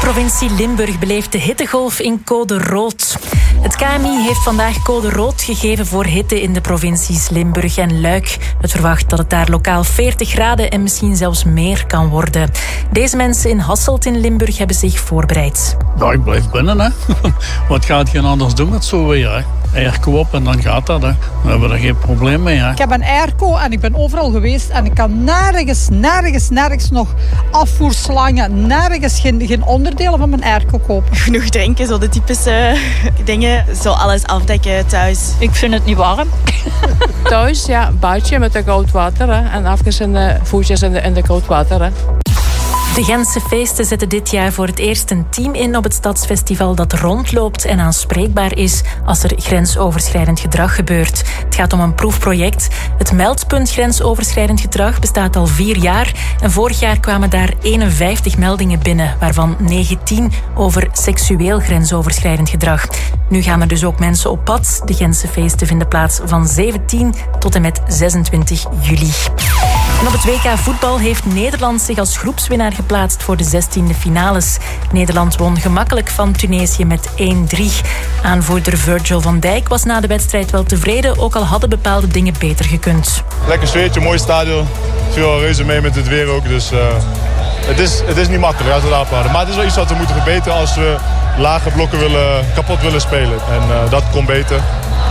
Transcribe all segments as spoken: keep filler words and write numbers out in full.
Provincie Limburg beleeft de hittegolf in code rood. Het K M I heeft vandaag code rood gegeven voor hitte in de provincies Limburg en Luik. Het verwacht dat het daar lokaal veertig graden en misschien zelfs meer kan worden. Deze mensen in Hasselt in Limburg hebben zich voorbereid. Ja, ik blijf binnen, hè. Wat gaat je anders doen met zo weer, hè? Airco op en dan gaat dat, hè. We hebben er geen probleem mee, hè. Ik heb een airco en ik ben overal geweest en ik kan nergens, nergens, nergens nog afvoerslangen, nergens geen, geen onderdelen van mijn airco kopen. Genoeg drinken, zo de typische dingen, zo alles afdekken thuis. Ik vind het niet warm. Thuis, ja, een badje met de koud water, hè. En even in de voetjes in de, in de koud water, hè. De Gentse feesten zetten dit jaar voor het eerst een team in op het Stadsfestival dat rondloopt en aanspreekbaar is als er grensoverschrijdend gedrag gebeurt. Het gaat om een proefproject. Het meldpunt grensoverschrijdend gedrag bestaat al vier jaar en vorig jaar kwamen daar eenenvijftig meldingen binnen, waarvan negentien over seksueel grensoverschrijdend gedrag. Nu gaan er dus ook mensen op pad. De Gentse feesten vinden plaats van zeventien tot en met zesentwintig juli. En op het W K voetbal heeft Nederland zich als groepswinnaar geplaatst voor de zestiende finales. Nederland won gemakkelijk van Tunesië met één drie. Aanvoerder Virgil van Dijk was na de wedstrijd wel tevreden, ook al hadden bepaalde dingen beter gekund. Lekker sfeertje, mooi stadion. Veel reuze mee met het weer ook, dus uh, het, is, het is niet makkelijk als we het afhouden. Maar het is wel iets wat we moeten verbeteren als we lage blokken willen, kapot willen spelen. En uh, dat kon beter.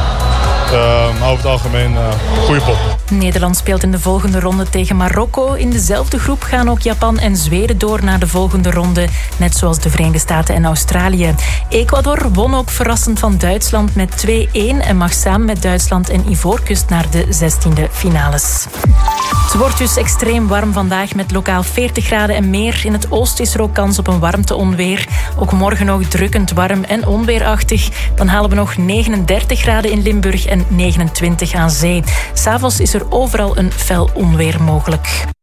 Uh, maar over het algemeen uh, goede pot. Nederland speelt in de volgende ronde tegen Marokko. In dezelfde groep gaan ook Japan en Zweden door naar de volgende ronde, net zoals de Verenigde Staten en Australië. Ecuador won ook verrassend van Duitsland met twee-één en mag samen met Duitsland en Ivoorkust naar de zestiende finales. Het wordt dus extreem warm vandaag met lokaal veertig graden en meer. In het oosten is er ook kans op een warmteonweer. Ook morgen nog drukkend warm en onweerachtig. Dan halen we nog negenendertig graden in Limburg en negenentwintig aan zee. 'S Avonds is er overal een fel onweer mogelijk.